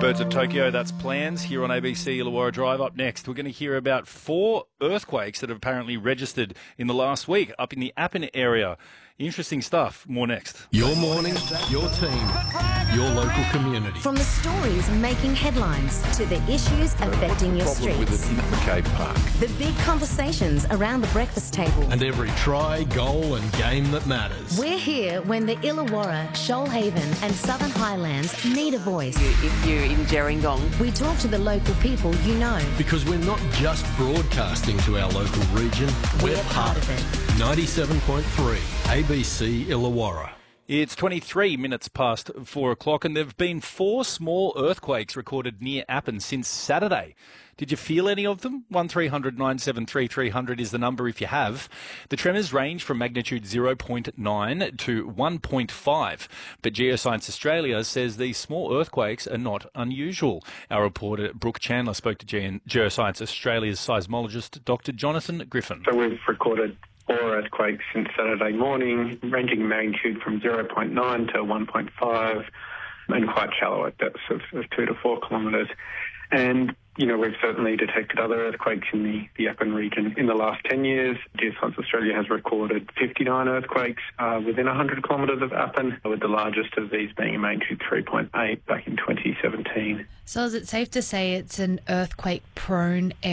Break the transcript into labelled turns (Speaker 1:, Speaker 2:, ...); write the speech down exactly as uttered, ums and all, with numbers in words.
Speaker 1: Birds of Tokyo, that's Plans here on A B C Illawarra Drive. Up next, we're going to hear about four earthquakes that have apparently registered in the last week up in the Appin area. Interesting stuff. More next.
Speaker 2: Your morning, your team, your local community.
Speaker 3: From the stories making headlines to the issues affecting your
Speaker 2: Problem with
Speaker 3: streets.
Speaker 2: it in McCabe Park.
Speaker 3: The big conversations around the breakfast table.
Speaker 2: And every try, goal and game that matters.
Speaker 3: We're here when the Illawarra, Shoalhaven and Southern Highlands need a voice.
Speaker 4: If you're in Gerringong.
Speaker 3: We talk to the local people you know.
Speaker 2: Because we're not just broadcasting to our local region, we're,
Speaker 3: We're part of it.
Speaker 2: ninety-seven point three A B C Illawarra.
Speaker 1: It's twenty-three minutes past four o'clock and there have been four small earthquakes recorded near Appin since Saturday. Did you feel any of them? one three hundred nine seven three three hundred is the number if you have. The tremors range from magnitude zero point nine to one point five, but Geoscience Australia says these small earthquakes are not unusual. Our reporter Brooke Chandler spoke to Ge- Geoscience Australia's seismologist Doctor Jonathan Griffin.
Speaker 5: So we've recorded four earthquakes since Saturday morning, ranging in magnitude from zero point nine to one point five, and quite shallow at depths of, of two to four kilometres. And, you know, we've certainly detected other earthquakes in the, the Appin region. In the last ten years, Geoscience Australia has recorded fifty-nine earthquakes uh, within one hundred kilometres of Appin, with the largest of these being a magnitude three point eight back in twenty seventeen.
Speaker 6: So is it safe to say it's an earthquake-prone area?